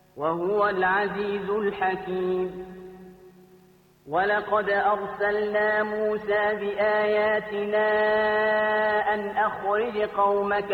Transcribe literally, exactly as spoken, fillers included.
وهو العزيز الحكيم. ولقد أرسلنا موسى بآياتنا أن أخرج قومك